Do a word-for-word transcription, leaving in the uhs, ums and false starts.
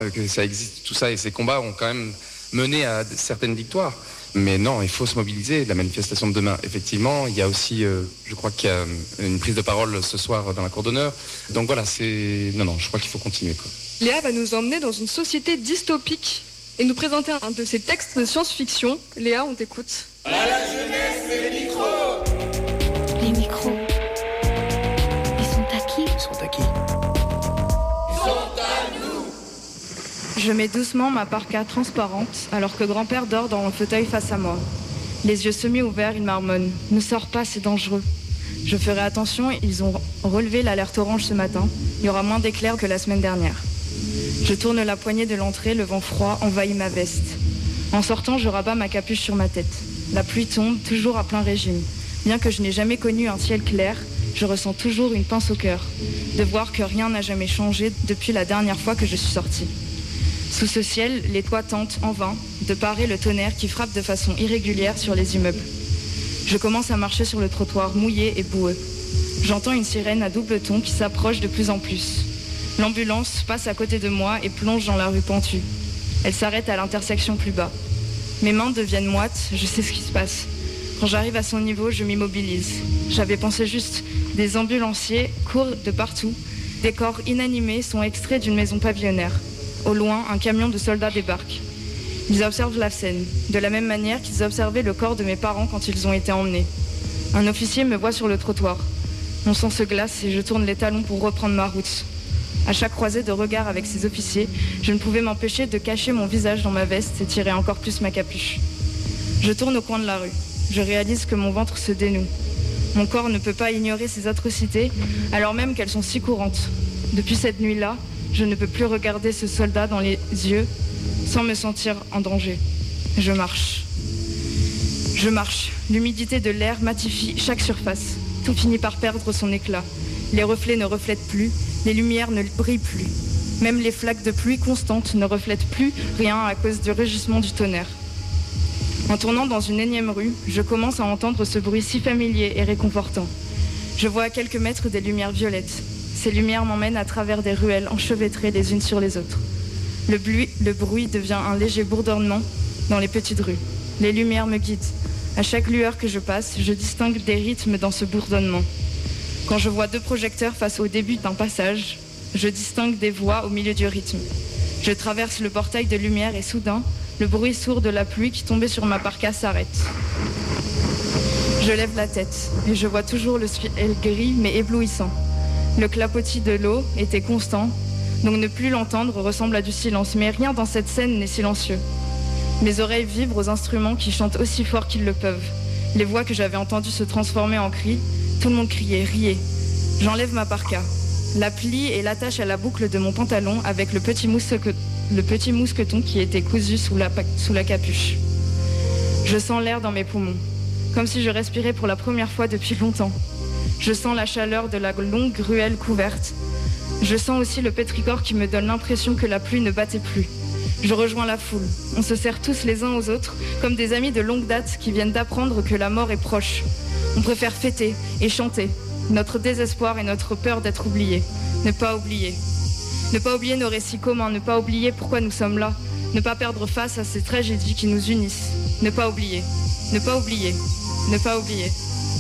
que ça existe, tout ça, et ces combats ont quand même mené à certaines victoires. Mais non, il faut se mobiliser. La manifestation de demain, effectivement, il y a aussi, euh, je crois qu'il y a une prise de parole ce soir dans la cour d'honneur. Donc voilà, c'est... Non, non, je crois qu'il faut continuer, quoi. Léa va nous emmener dans une société dystopique et nous présenter un de ses textes de science-fiction. Léa, on t'écoute. À la jeunesse, les micros. Les micros. Ils sont à qui ? Ils sont à qui ? Ils sont à nous. Je mets doucement ma parka transparente alors que grand-père dort dans mon fauteuil face à moi. Les yeux semi-ouverts, il marmonne. « Ne sors pas, c'est dangereux. » Je ferai attention, ils ont relevé l'alerte orange ce matin. Il y aura moins d'éclairs que la semaine dernière. Je tourne la poignée de l'entrée, le vent froid envahit ma veste. En sortant, je rabats ma capuche sur ma tête. La pluie tombe, toujours à plein régime. Bien que je n'ai jamais connu un ciel clair, je ressens toujours une pince au cœur, de voir que rien n'a jamais changé depuis la dernière fois que je suis sortie. Sous ce ciel, les toits tentent en vain de parer le tonnerre qui frappe de façon irrégulière sur les immeubles. Je commence à marcher sur le trottoir mouillé et boueux. J'entends une sirène à double ton qui s'approche de plus en plus. L'ambulance passe à côté de moi et plonge dans la rue pentue. Elle s'arrête à l'intersection plus bas. Mes mains deviennent moites, je sais ce qui se passe. Quand j'arrive à son niveau, je m'immobilise. J'avais pensé juste, des ambulanciers courent de partout. Des corps inanimés sont extraits d'une maison pavillonnaire. Au loin, un camion de soldats débarque. Ils observent la scène, de la même manière qu'ils observaient le corps de mes parents quand ils ont été emmenés. Un officier me voit sur le trottoir. Mon sang se glace et je tourne les talons pour reprendre ma route. À chaque croisée de regard avec ces officiers, je ne pouvais m'empêcher de cacher mon visage dans ma veste et tirer encore plus ma capuche. Je tourne au coin de la rue. Je réalise que mon ventre se dénoue. Mon corps ne peut pas ignorer ces atrocités, alors même qu'elles sont si courantes. Depuis cette nuit-là, je ne peux plus regarder ce soldat dans les yeux sans me sentir en danger. Je marche. Je marche. L'humidité de l'air matifie chaque surface. Tout finit par perdre son éclat. Les reflets ne reflètent plus, les lumières ne brillent plus. Même les flaques de pluie constantes ne reflètent plus rien à cause du rugissement du tonnerre. En tournant dans une énième rue, je commence à entendre ce bruit si familier et réconfortant. Je vois à quelques mètres des lumières violettes. Ces lumières m'emmènent à travers des ruelles enchevêtrées les unes sur les autres. Le bruit, le bruit devient un léger bourdonnement dans les petites rues. Les lumières me guident. À chaque lueur que je passe, je distingue des rythmes dans ce bourdonnement. Quand je vois deux projecteurs face au début d'un passage, je distingue des voix au milieu du rythme. Je traverse le portail de lumière et soudain, le bruit sourd de la pluie qui tombait sur ma parka s'arrête. Je lève la tête et je vois toujours le ciel gris mais éblouissant. Le clapotis de l'eau était constant, donc ne plus l'entendre ressemble à du silence, mais rien dans cette scène n'est silencieux. Mes oreilles vibrent aux instruments qui chantent aussi fort qu'ils le peuvent. Les voix que j'avais entendues se transformaient en cris. Tout le monde criait, riait. J'enlève ma parka, la plie et l'attache à la boucle de mon pantalon avec le petit, mousque... le petit mousqueton qui était cousu sous la, sous la capuche. Je sens l'air dans mes poumons, comme si je respirais pour la première fois depuis longtemps. Je sens la chaleur de la longue ruelle couverte. Je sens aussi le pétrichor qui me donne l'impression que la pluie ne battait plus. Je rejoins la foule. On se serre tous les uns aux autres, comme des amis de longue date qui viennent d'apprendre que la mort est proche. On préfère fêter et chanter, notre désespoir et notre peur d'être oubliés. Ne pas oublier. Ne pas oublier nos récits communs, ne pas oublier pourquoi nous sommes là, ne pas perdre face à ces tragédies qui nous unissent. Ne pas oublier, ne pas oublier, ne pas oublier.